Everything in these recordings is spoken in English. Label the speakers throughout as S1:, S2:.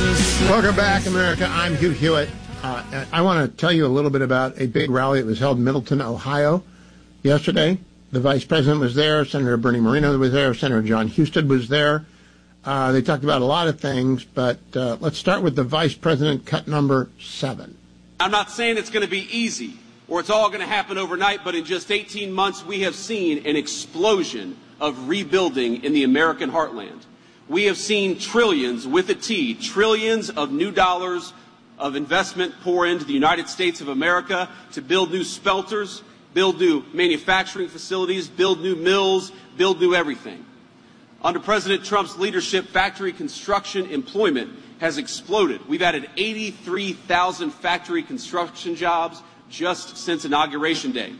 S1: Welcome back, America. I'm Hugh Hewitt. I want to tell you a little bit about a big rally that was held in Middleton, Ohio yesterday. The Vice President was there. Senator Bernie Moreno was there. Senator John Husted was there. They talked about a lot of things, but let's start with the Vice President, cut number 7.
S2: I'm not saying it's going to be easy or it's all going to happen overnight, but in just 18 months, we have seen an explosion of rebuilding in the American heartland. We have seen trillions, with a T, trillions of new dollars of investment pour into the United States of America to build new smelters, build new manufacturing facilities, build new mills, build new everything. Under President Trump's leadership, factory construction employment has exploded. We've added 83,000 factory construction jobs just since Inauguration Day.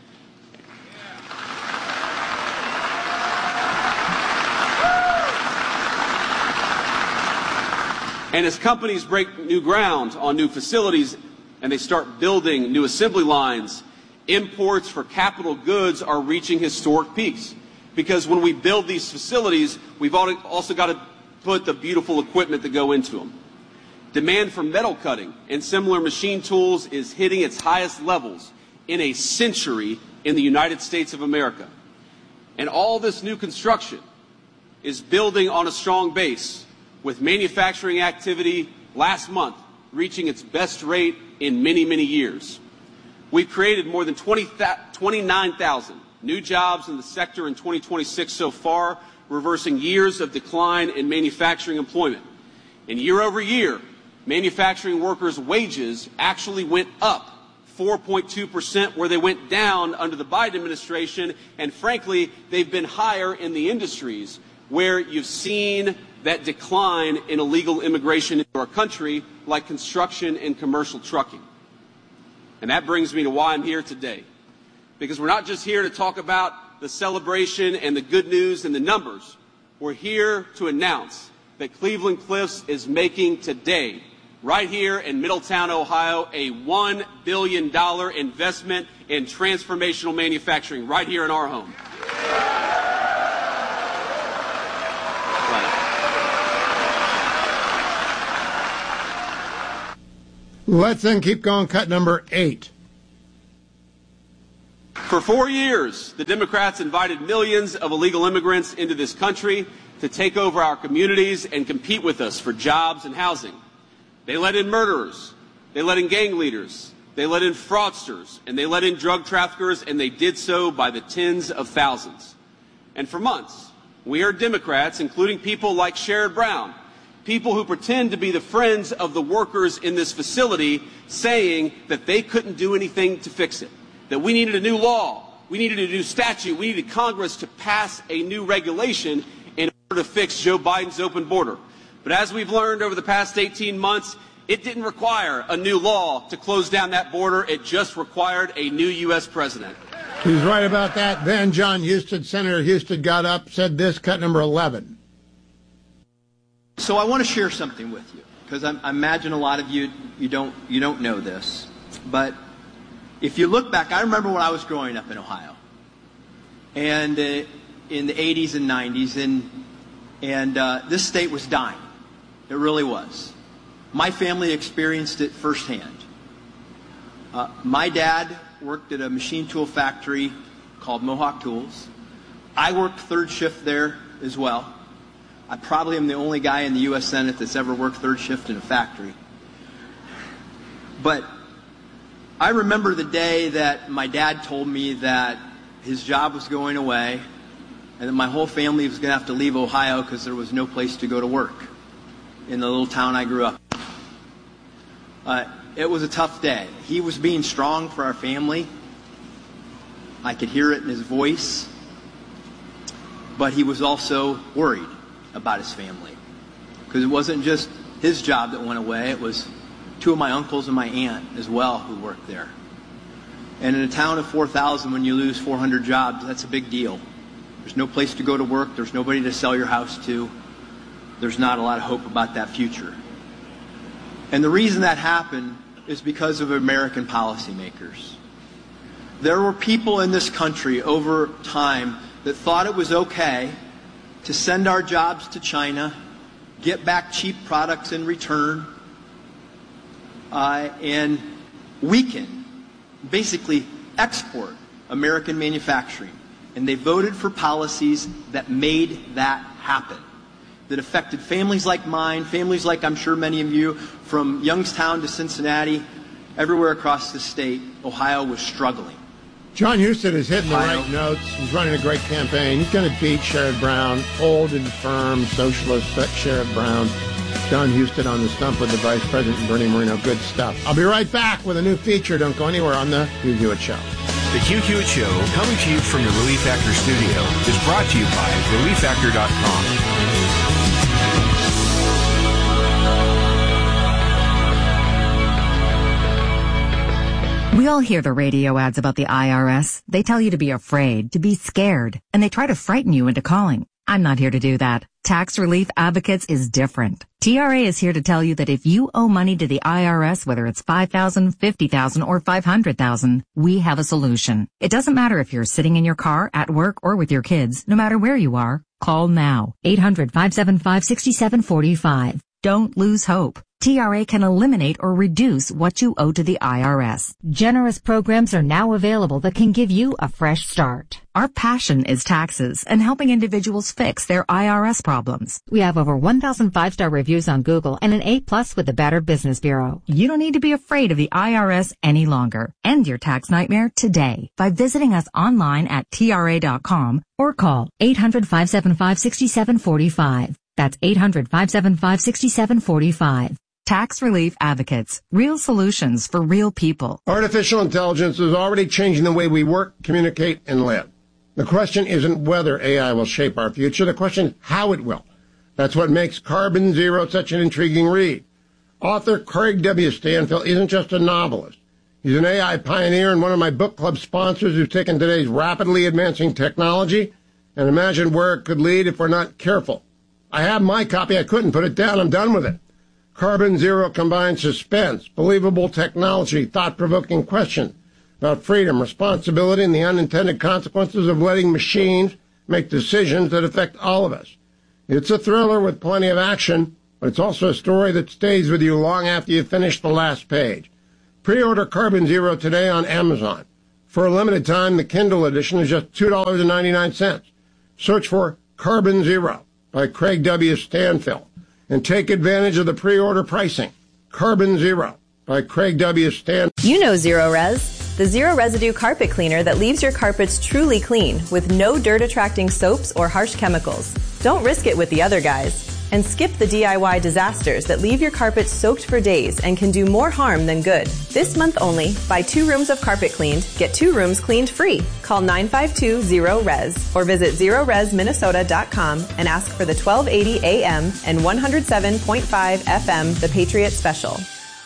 S2: And as companies break new ground on new facilities and they start building new assembly lines, imports for capital goods are reaching historic peaks. Because when we build these facilities, we've also got to put the beautiful equipment that go into them. Demand for metal cutting and similar machine tools is hitting its highest levels in a century in the United States of America. And all this new construction is building on a strong base, with manufacturing activity last month reaching its best rate in many, many years. We've created more than 29,000 new jobs in the sector in 2026 so far, reversing years of decline in manufacturing employment. And year over year, manufacturing workers' wages actually went up 4.2%, where they went down under the Biden administration, and frankly, they've been higher in the industries where you've seen that decline in illegal immigration into our country, like construction and commercial trucking. And that brings me to why I'm here today. Because we're not just here to talk about the celebration and the good news and the numbers. We're here to announce that Cleveland Cliffs is making today, right here in Middletown, Ohio, a $1 billion investment in transformational manufacturing right here in our home.
S1: Let's then keep going. Cut number 8.
S2: For 4 years, the Democrats invited millions of illegal immigrants into this country to take over our communities and compete with us for jobs and housing. They let in murderers, they let in gang leaders, they let in fraudsters, and they let in drug traffickers, and they did so by the tens of thousands. And for months, we heard Democrats, including people like Sherrod Brown, people who pretend to be the friends of the workers in this facility, saying that they couldn't do anything to fix it, that we needed a new law, we needed a new statute, we needed Congress to pass a new regulation in order to fix Joe Biden's open border. But as we've learned over the past 18 months, it didn't require a new law to close down that border. It just required a new U.S. president.
S1: He's right about that. Then John Husted, Senator Husted, got up, said this, cut number 11.
S3: So I want to share something with you, because I imagine a lot of you don't know this. But if you look back, I remember when I was growing up in Ohio, and in the 80s and 90s, and this state was dying. It really was. My family experienced it firsthand. My dad worked at a machine tool factory called Mohawk Tools. I worked third shift there as well. I probably am the only guy in the U.S. Senate that's ever worked third shift in a factory. But I remember the day that my dad told me that his job was going away and that my whole family was going to have to leave Ohio because there was no place to go to work in the little town I grew up in. It was a tough day. He was being strong for our family. I could hear it in his voice. But he was also worried about his family, because it wasn't just his job that went away. It was 2 of my uncles and my aunt as well who worked there. And in a town of 4,000, when you lose 400 jobs, that's a big deal. There's no place to go to work. There's nobody to sell your house to. There's not a lot of hope about that future. And the reason that happened is because of American policymakers. There were people in this country over time that thought it was okay to send our jobs to China, get back cheap products in return, and weaken, basically export American manufacturing. And they voted for policies that made that happen, that affected families like mine, families like I'm sure many of you, from Youngstown to Cincinnati, everywhere across the state. Ohio was struggling.
S1: John Husted is hitting the right notes. He's running a great campaign. He's going to beat Sherrod Brown, old and firm socialist Sherrod Brown. John Husted on the stump with the Vice President and Bernie Moreno. Good stuff. I'll be right back with a new feature. Don't go anywhere on the Hugh Hewitt Show.
S4: The Hugh Hewitt Show, coming to you from the Relief Factor studio, is brought to you by ReliefFactor.com.
S5: We all hear the radio ads about the IRS. They tell you to be afraid, to be scared, and they try to frighten you into calling. I'm not here to do that. Tax Relief Advocates is different. TRA is here to tell you that if you owe money to the IRS, whether it's $5,000, $50,000, or $500,000, we have a solution. It doesn't matter if you're sitting in your car, at work, or with your kids. No matter where you are, call now. 800-575-6745. Don't lose hope. TRA can eliminate or reduce what you owe to the IRS. Generous programs are now available that can give you a fresh start. Our passion is taxes and helping individuals fix their IRS problems. We have over 1,000 5-star reviews on Google and an A+ with the Better Business Bureau. You don't need to be afraid of the IRS any longer. End your tax nightmare today by visiting us online at TRA.com or call 800-575-6745. That's 800-575-6745. Tax Relief Advocates. Real solutions for real people.
S1: Artificial intelligence is already changing the way we work, communicate, and live. The question isn't whether AI will shape our future. The question is how it will. That's what makes Carbon Zero such an intriguing read. Author Craig W. Stanfill isn't just a novelist. He's an AI pioneer and one of my book club sponsors who's taken today's rapidly advancing technology and imagined where it could lead if we're not careful. I have my copy. I couldn't put it down. I'm done with it. Carbon Zero combines suspense, believable technology, thought-provoking questions about freedom, responsibility, and the unintended consequences of letting machines make decisions that affect all of us. It's a thriller with plenty of action, but it's also a story that stays with you long after you finish the last page. Pre-order Carbon Zero today on Amazon. For a limited time, the Kindle edition is just $2.99. Search for Carbon Zero by Craig W. Stanfill and take advantage of the pre-order pricing. Carbon Zero by Craig W. Stanfill.
S6: You know Zero Res, the zero residue carpet cleaner that leaves your carpets truly clean with no dirt-attracting soaps or harsh chemicals. Don't risk it with the other guys. And skip the DIY disasters that leave your carpet soaked for days and can do more harm than good. This month only, buy 2 rooms of carpet cleaned, get 2 rooms cleaned free. Call 952-0RES or visit ZeroResMinnesota.com and ask for the 1280 AM and 107.5 FM The Patriot Special.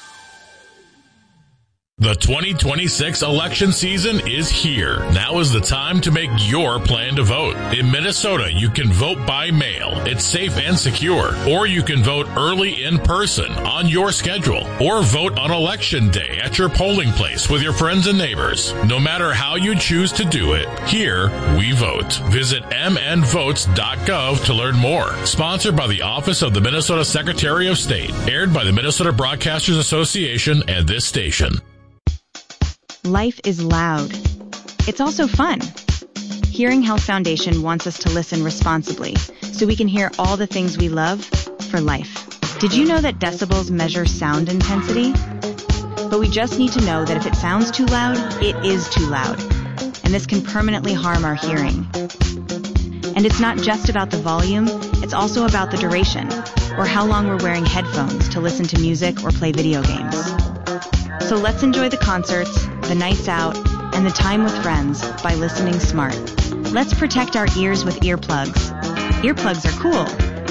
S7: The 2026 election season is here. Now is the time to make your plan to vote. In Minnesota, you can vote by mail. It's safe and secure. Or you can vote early in person on your schedule. Or vote on Election Day at your polling place with your friends and neighbors. No matter how you choose to do it, here we vote. Visit mnvotes.gov to learn more. Sponsored by the Office of the Minnesota Secretary of State. Aired by the Minnesota Broadcasters Association and this station.
S8: Life is loud. It's also fun. Hearing Health Foundation wants us to listen responsibly so we can hear all the things we love for life. Did you know that decibels measure sound intensity? But we just need to know that if it sounds too loud, it is too loud. And this can permanently harm our hearing. And it's not just about the volume, it's also about the duration, or how long we're wearing headphones to listen to music or play video games. So let's enjoy the concerts, the nights out, and the time with friends by listening smart. Let's protect our ears with earplugs. Earplugs are cool.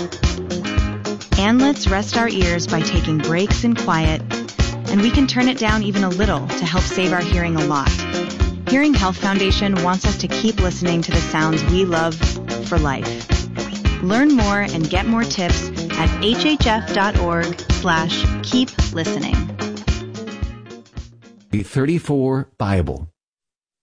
S8: And let's rest our ears by taking breaks in quiet, and we can turn it down even a little to help save our hearing a lot. Hearing Health Foundation wants us to keep listening to the sounds we love for life. Learn more and get more tips at hhf.org/keep listening.
S4: The 34 Bible.